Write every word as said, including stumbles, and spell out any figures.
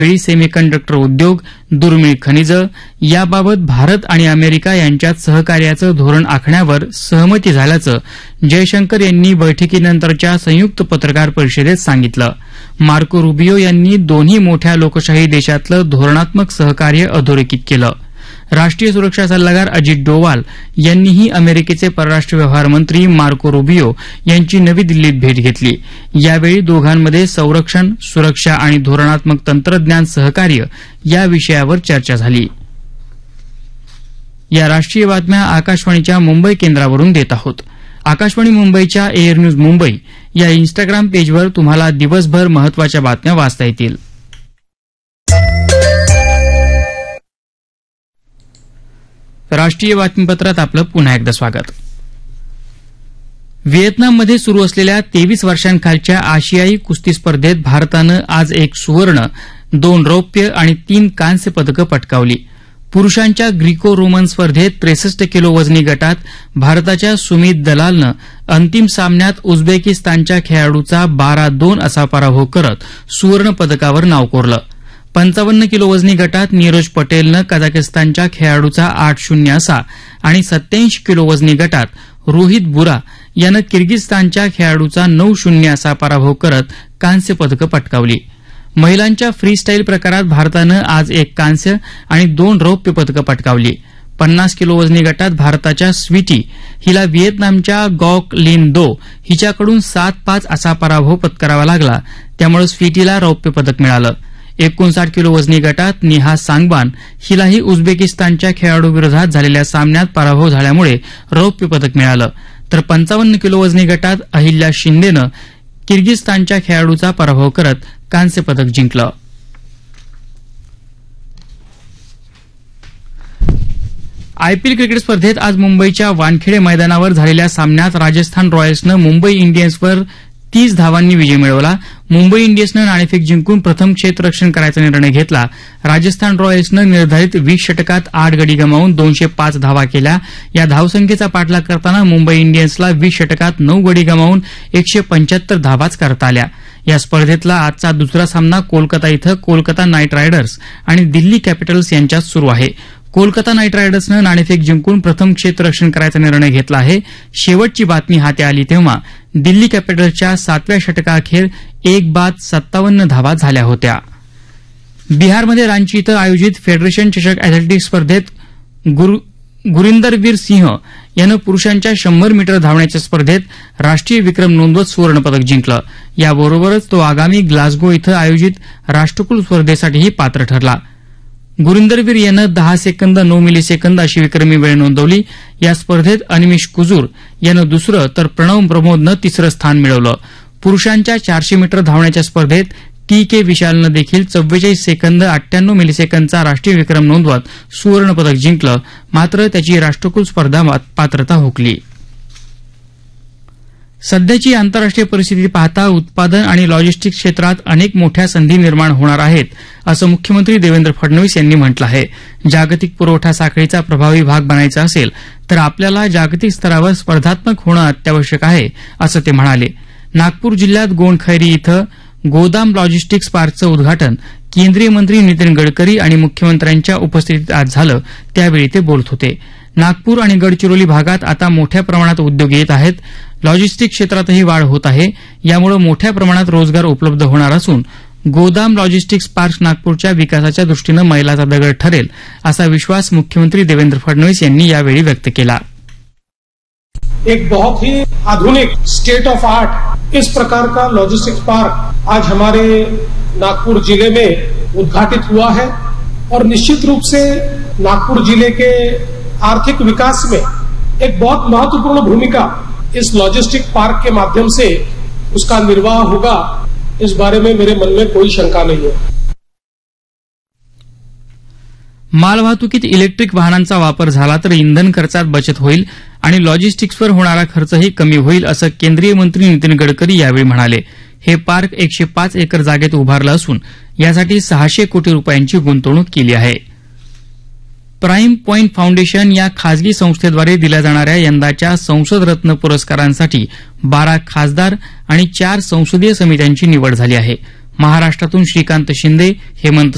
Semiconductor उद्योग, दुर्मिळ खनिजं याबाबत भारत आणि अमेरिका यांच्यात सहकार्याचं धोरण आखण्यावर सहमती झाल्याचं जयशंकर यांनी बैठकीनंतरच्या संयुक्त पत्रकार परिषदेत सांगितलं. मार्को रुबियो यांनी दोन्ही मोठ्या लोकशाही देशातलं धोरणात्मक सहकार्य अधोरेखित केलं. राष्ट्रीय सुरक्षा सल्लागार अजित डोवाल यांनीही अमेरिकेचे परराष्ट्र व्यवहार मंत्री मार्को रुबियो यांची नवी दिल्लीत भेट घेतली. यावेळी दोघांमध्ये संरक्षण, सुरक्षा आणि धोरणात्मक तंत्रज्ञान सहकार्य या विषयावर चर्चा झाली. या राष्ट्रीय बातम्या आकाशवाणीच्या मुंबई केंद्रावरून देत आहोत. आकाशवाणी मुंबईच्या एअर न्यूज मुंबई या इन्स्टाग्राम पेजवर तुम्हाला दिवसभर महत्वाच्या बातम्या वाचता येतील. राष्ट्रीय बातमीपत्रात आपलं पुन्हा एकदा स्वागत. व्हिएतनाममध्ये सुरू असलेल्या तेवीस वर्षांखालच्या आशियाई कुस्ती स्पर्धेत भारतानं आज एक सुवर्ण, दोन रौप्य आणि तीन कांस्य पदकं पटकावली. पुरुषांच्या ग्रीको रोमन स्पर्धेत त्रेसष्ट किलो वजनी गटात भारताच्या सुमित दलालनं अंतिम सामन्यात उझबेकिस्तानच्या खेळाडूचा बारा दोन असा पराभव करत सुवर्ण पदकावर नाव कोरलं. पंचावन्न किलो वजनी गटात नीरज पटेलनं कझाकिस्तानच्या खेळाडूचा आठ शून्य असा आणि सत्याऐंशी किलो वजनी गटात रोहित बुरा यानं किर्गिस्तानच्या खेळाडूचा नऊ शून्य असा पराभव करत कांस्य पदकं पटकावली. महिलांच्या फ्री स्टाईल प्रकारात भारतानं आज एक कांस्य आणि दोन रौप्य पदकं पटकावली. पन्नास किलो वजनी गटात भारताच्या स्वीटी हिला व्हिएतनामच्या गॉक लिन दो हिच्याकडून सात पाच असा पराभव पत्करावा लागला. त्यामुळे स्वीटीला रौप्य पदक मिळालं. एकोणसाठ किलो वजनी गटात नेहा सांगबान हिलाही उझबेकिस्तानच्या खेळाडूविरोधात झालेल्या सामन्यात पराभव झाल्यामुळे रौप्य पदक मिळालं. तर पंचावन्न किलो वजनी गटात अहिल्या शिंदेनं किर्गिस्तानच्या खेळाडूचा पराभव करत कांस्य पदक जिंकलं. आयपीएल क्रिकेट स्पर्धेत आज मुंबईच्या वानखेडे मैदानावर झालेल्या सामन्यात राजस्थान रॉयल्सनं मुंबई इंडियन्सवर तीस धावांनी विजय मिळवला. मुंबई इंडियन्सनं नाणेफेक जिंकून प्रथम क्षेत्ररक्षण करायचा निर्णय घेतला. राजस्थान रॉयल्सनं निर्धारित वीस षटकात आठ गडी गमावून दोनशे पाच धावा केल्या. या धावसंख्येचा पाठलाग करताना मुंबई इंडियन्सला वीस षटकात नऊ गडी गमावून एकशे पंच्याहत्तर धावाच करता आल्या. या स्पर्धेतला आजचा दुसरा सामना कोलकाता इथं कोलकाता नाईट रायडर्स आणि दिल्ली कॅपिटल्स यांच्यात सुरू आहे. कोलकाता नाईट रायडर्सनं नाणेफेक जिंकून प्रथम क्षेत्ररक्षण करायचा निर्णय घेतला आहे. शेवटची बातमी हाती आली तेव्हा दिल्ली कॅपिटल्सच्या सातव्या षटकाअखेर एक बाद सत्तावन्न धावा झाल्या होत्या. बिहारमध्ये रांची इथं आयोजित फेडरेशन चषक अॅथलेटिक्स स्पर्धेत गुरिंदरवीर सिंह यानं पुरुषांच्या शंभर मीटर धावण्याच्या स्पर्धेत राष्ट्रीय विक्रम नोंदवत सुवर्णपदक जिंकलं. याबरोबरच तो आगामी ग्लासगो इथं आयोजित राष्ट्रकुल स्पर्धेसाठीही पात्र ठरला. गुरिंदरवीर यानं दहा सेकंद नऊ मिलीसेकंद अशी विक्रमी वेळ नोंदवली. या स्पर्धेत अनिमिष कुजूर यानं दुसरं तर प्रणव प्रमोदनं तिसरं स्थान मिळवलं. पुरुषांच्या चारशे मीटर धावण्याच्या स्पर्धेत टी के विशालनं देखील चव्वेचाळीस सेकंद अठ्ठ्याण्णव मिलीसेकंदचा राष्ट्रीय विक्रम नोंदवत सुवर्णपदक जिंकलं. मात्र त्याची राष्ट्रकुल स्पर्धा पात्रता हुकली. सध्याची आंतरराष्ट्रीय परिस्थिती पाहता उत्पादन आणि लॉजिस्टिक्स क्षेत्रात अनेक मोठ्या संधी निर्माण होणार आहेत असं मुख्यमंत्री देवेंद्र फडणवीस यांनी म्हटलं आहे. जागतिक पुरवठा साखळीचा प्रभावी भाग बनायचा असेल तर आपल्याला जागतिक स्तरावर स्पर्धात्मक होणं अत्यावश्यक आहे असं ते म्हणाले. नागपूर जिल्ह्यात गोंडखैरी इथं गोदाम लॉजिस्टिक्स पार्कचं उद्घाटन केंद्रीय मंत्री नितीन गडकरी आणि मुख्यमंत्र्यांच्या उपस्थितीत आज झालं. त्यावेळी ते बोलत होते. नागपूर आणि गडचिरोली भागात आता मोठ्या प्रमाणात उद्योग येत आहेत. लॉजिस्टिक्स क्षेत्रातही वाढ होत आहे. यामुळे मोठ्या प्रमाणात रोजगार उपलब्ध होणार असून गोदाम लॉजिस्टिक्स पार्क नागपूरच्या विकासाच्या दृष्टीनं मैलाचा दगड ठरेल असा विश्वास मुख्यमंत्री देवेंद्र फडणवीस यांनी यावेळी व्यक्त केला. एक बहुत ही आधुनिक स्टेट ऑफ आर्ट इस प्रकार का लॉजिस्टिक्स पार्क आज हमारे नागपुर जिले में उद्घाटित हुआ है और निश्चित रूप से नागपुर जिले के आर्थिक विकास में एक बहुत महत्वपूर्ण भूमिका इस लॉजिस्टिक पार्क के माध्यम से उसका निर्वाह होगा. इस बारे में मेरे मन में कोई शंका नहीं है. मालवाहतुकीत इलेक्ट्रिक वाहनांचा वापर झाला तर इंधन खर्चात बचत होईल आणि लॉजिस्टिक्सवर होणारा खर्चही कमी होईल असं केंद्रीय मंत्री नितीन गडकरी यावेळी म्हणाले. हे पार्क एकशे पाच एकर जागेत उभारलं असून यासाठी सहाशे कोटी रुपयांची गुंतवणूक केली आहे. प्राईम पॉइंट फाउंडेशन या खासगी संस्थेद्वारे दिल्या जाणाऱ्या यंदाच्या संसद रत्न पुरस्कारांसाठी बारा खासदार आणि चार संसदीय समित्यांची निवड झाली आहे. महाराष्ट्रातून श्रीकांत शिंदे, हेमंत